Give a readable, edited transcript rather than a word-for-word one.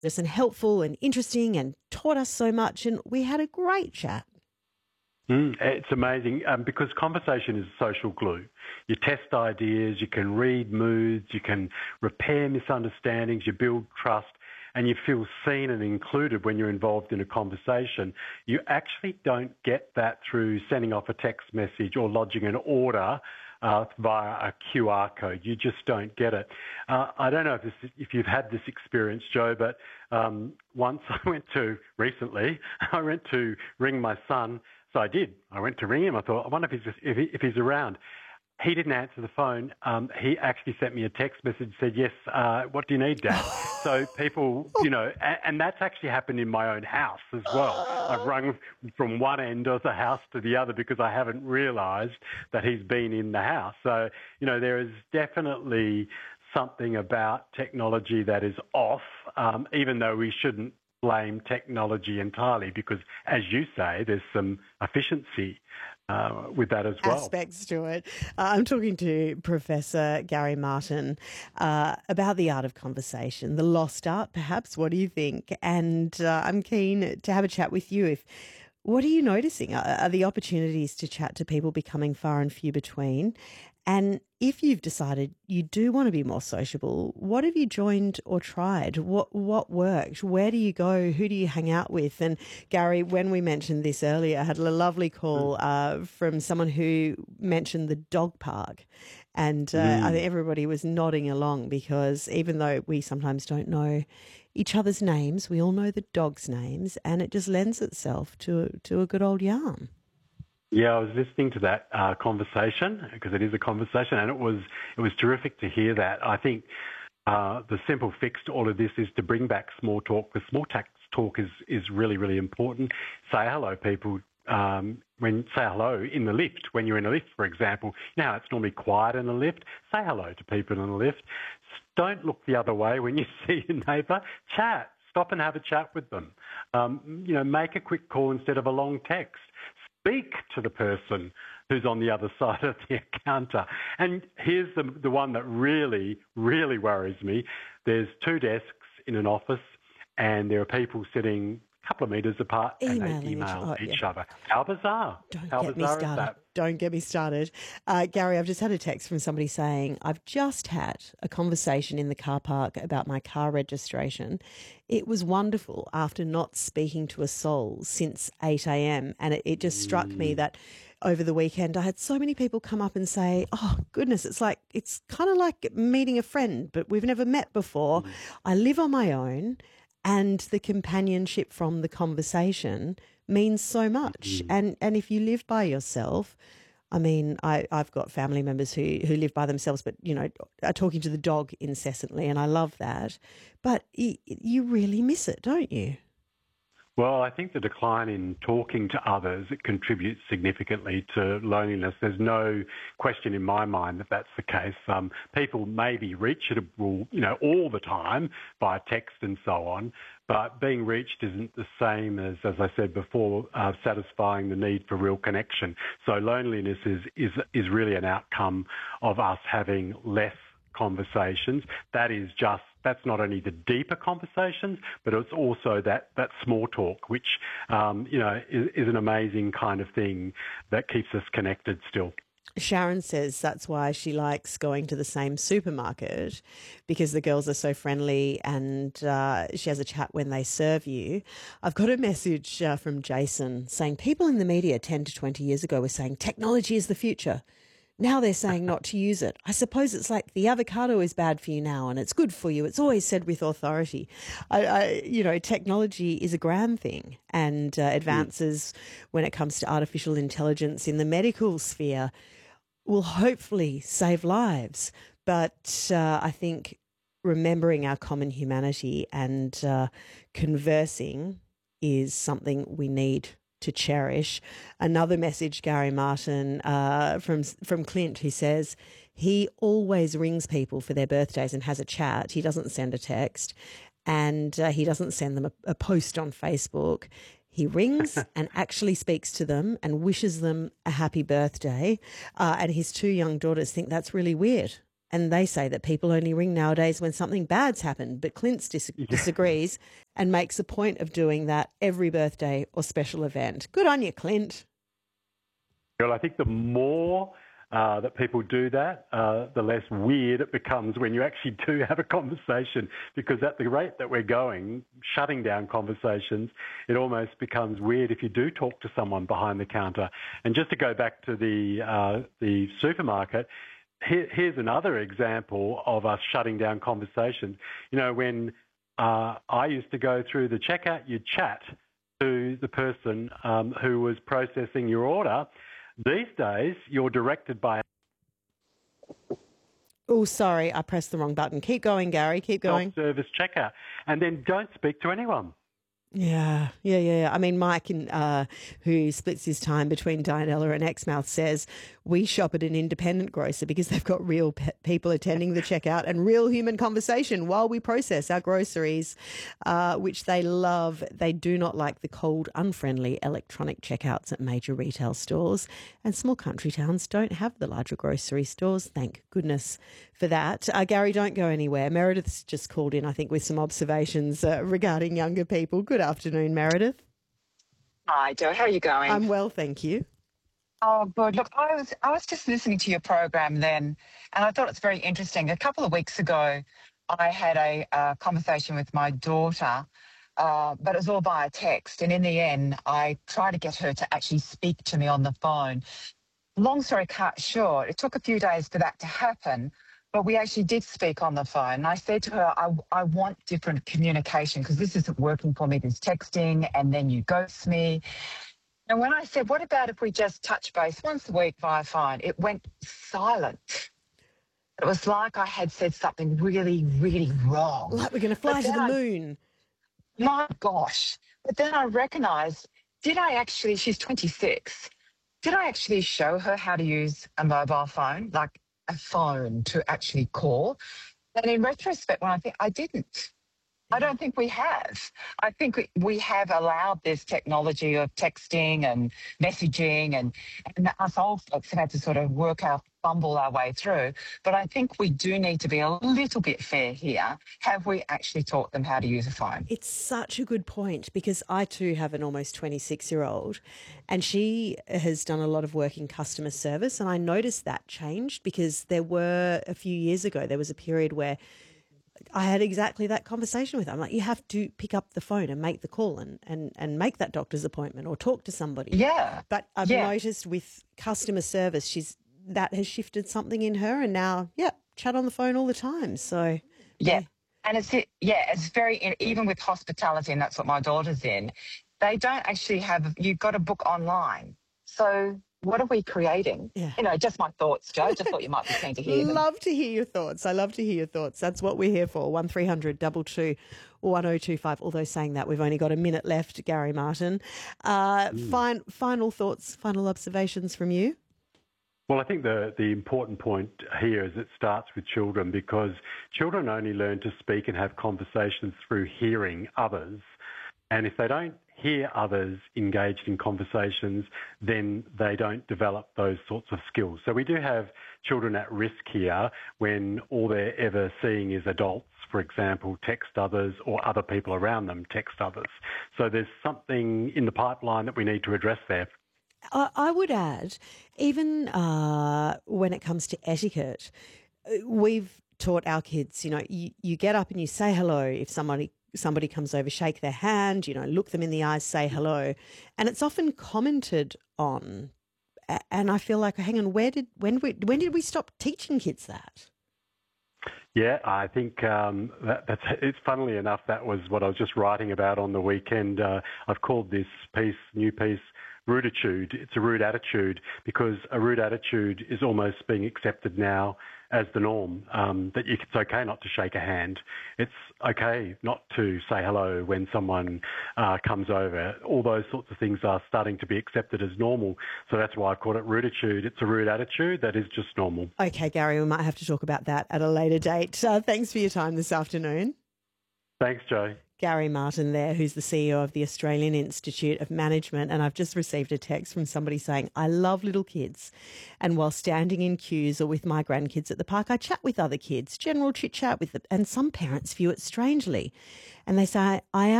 and helpful and interesting and taught us so much, and we had a great chat. It's amazing because conversation is social glue. You test ideas, you can read moods, you can repair misunderstandings, you build trust, and you feel seen and included when you're involved in a conversation. You actually don't get that through sending off a text message or lodging an order via a QR code. You just don't get it. I don't know if you've had this experience, Joe, but once I went to ring my son. So I did. I went to ring him. I thought, I wonder if he's around. He didn't answer the phone. He actually sent me a text message, said, yes, what do you need, Dad? So people, and that's actually happened in my own house as well. I've rung from one end of the house to the other because I haven't realised that he's been in the house. So, there is definitely something about technology that is off, even though we shouldn't blame technology entirely because, as you say, there's some efficiency with that as well. Aspects to it. I'm talking to Professor Gary Martin about the art of conversation, the lost art perhaps. What do you think? And I'm keen to have a chat with you. What are you noticing? Are the opportunities to chat to people becoming far and few between? And if you've decided you do want to be more sociable, what have you joined or tried? What worked? Where do you go? Who do you hang out with? And Gary, when we mentioned this earlier, I had a lovely call from someone who mentioned the dog park. And I think everybody was nodding along because even though we sometimes don't know each other's names, we all know the dogs' names, and it just lends itself to a good old yarn. Yeah, I was listening to that conversation because it is a conversation, and it was terrific to hear that. I think the simple fix to all of this is to bring back small talk. The small talk is really, really important. Say hello, people. Say hello in the lift. When you're in a lift, for example, it's normally quiet in a lift. Say hello to people in the lift. Don't look the other way when you see your neighbour. Chat. Stop and have a chat with them. Make a quick call instead of a long text. Speak to the person who's on the other side of the counter. And here's the one that really, really worries me. There's two desks in an office and there are people sitting a couple of metres apart and they email each other. How bizarre. Don't get me started. Gary, I've just had a text from somebody saying, I've just had a conversation in the car park about my car registration. It was wonderful after not speaking to a soul since 8 a.m. And it just struck me that over the weekend I had so many people come up and say, oh, goodness, it's kind of like meeting a friend, but we've never met before. I live on my own and the companionship from the conversation means so much. And if you live by yourself, I mean, I've got family members who live by themselves but, are talking to the dog incessantly, and I love that. But you really miss it, don't you? Well, I think the decline in talking to others, it contributes significantly to loneliness. There's no question in my mind that that's the case. People may be reachable, all the time by text and so on, but being reached isn't the same as I said before, satisfying the need for real connection. So loneliness is really an outcome of us having less conversations. That's not only the deeper conversations, but it's also that small talk, which is an amazing kind of thing that keeps us connected still. Sharon says that's why she likes going to the same supermarket, because the girls are so friendly and she has a chat when they serve you. I've got a message from Jason saying people in the media 10 to 20 years ago were saying technology is the future. Now they're saying not to use it. I suppose it's like the avocado is bad for you now and it's good for you. It's always said with authority. Technology is a grand thing, and advances when it comes to artificial intelligence in the medical sphere will hopefully save lives. But I think remembering our common humanity and conversing is something we need to cherish. Another message, Gary Martin, from Clint, who says he always rings people for their birthdays and has a chat. He doesn't send a text, and he doesn't send them a post on Facebook. He rings and actually speaks to them and wishes them a happy birthday. And his two young daughters think that's really weird. And they say that people only ring nowadays when something bad's happened. But Clint disagrees and makes a point of doing that every birthday or special event. Good on you, Clint. Well, I think the more that people do that, the less weird it becomes when you actually do have a conversation, because at the rate that we're going, shutting down conversations, it almost becomes weird if you do talk to someone behind the counter. And just to go back to the supermarket, here's another example of us shutting down conversations. You know, when I used to go through the checkout, you'd chat to the person who was processing your order. These days, you're directed by... Oh, sorry, I pressed the wrong button. Keep going, Gary, keep going. Self-service checkout, and then don't speak to anyone. Yeah. I mean, Mike, who splits his time between Dianella and Exmouth, says we shop at an independent grocer because they've got real people attending the checkout and real human conversation while we process our groceries, which they love. They do not like the cold, unfriendly electronic checkouts at major retail stores, and small country towns don't have the larger grocery stores. Thank goodness for that. Gary, don't go anywhere. Meredith's just called in, I think, with some observations regarding younger people. Good afternoon, Meredith. Hi, Jo. How are you going? I'm well, thank you. Oh, good. Look, I was just listening to your program then, and I thought it's very interesting. A couple of weeks ago, I had a conversation with my daughter, but it was all via text. And in the end, I tried to get her to actually speak to me on the phone. Long story cut short, it took a few days for that to happen, but we actually did speak on the phone. And I said to her, I want different communication because this isn't working for me, this texting, and then you ghost me. And when I said, what about if we just touch base once a week via phone, it went silent. It was like I had said something really, really wrong. Like we're going to fly to the moon. My gosh. But then I recognised, she's 26, did I actually show her how to use a mobile phone, like a phone to actually call? And in retrospect, when I didn't. I don't think we have. I think we have allowed this technology of texting and messaging, and us old folks have had to sort of fumble our way through. But I think we do need to be a little bit fair here. Have we actually taught them how to use a phone? It's such a good point, because I too have an almost 26-year-old, and she has done a lot of work in customer service, and I noticed that changed because there were a few years ago, there was a period where I had exactly that conversation with her. I'm like, you have to pick up the phone and make the call and make that doctor's appointment or talk to somebody. Yeah. But I've noticed with customer service, that has shifted something in her, and now, chat on the phone all the time. So yeah. And it's very, even with hospitality, and that's what my daughter's in, they don't actually you've got to book online. So what are we creating? Yeah. You know, just my thoughts, Jo. Just thought you might be keen to hear them. Love to hear your thoughts. I love to hear your thoughts. That's what we're here for. 1300 22 1025. Although saying that, we've only got a minute left, Gary Martin. Final thoughts, final observations from you? Well, I think the important point here is it starts with children, because children only learn to speak and have conversations through hearing others. And if they don't hear others engaged in conversations, then they don't develop those sorts of skills. So we do have children at risk here when all they're ever seeing is adults, for example, text others, or other people around them text others. So there's something in the pipeline that we need to address there. I would add, even when it comes to etiquette, we've taught our kids, you get up and you say hello if somebody comes over, shake their hand, look them in the eyes, say hello. And it's often commented on. And I feel like, hang on, when did we stop teaching kids that? Yeah, I think it's funnily enough, that was what I was just writing about on the weekend. I've called this new piece, Ruditude. It's a rude attitude, because a rude attitude is almost being accepted now as the norm, that it's okay not to shake a hand. It's okay not to say hello when someone comes over. All those sorts of things are starting to be accepted as normal. So that's why I called it Ruditude. It's a rude attitude that is just normal. Okay, Gary, we might have to talk about that at a later date. Thanks for your time this afternoon. Thanks, Jo. Gary Martin there, who's the CEO of the Australian Institute of Management. And I've just received a text from somebody saying, I love little kids. And while standing in queues or with my grandkids at the park, I chat with other kids, general chit chat with them. And some parents view it strangely. And they say, I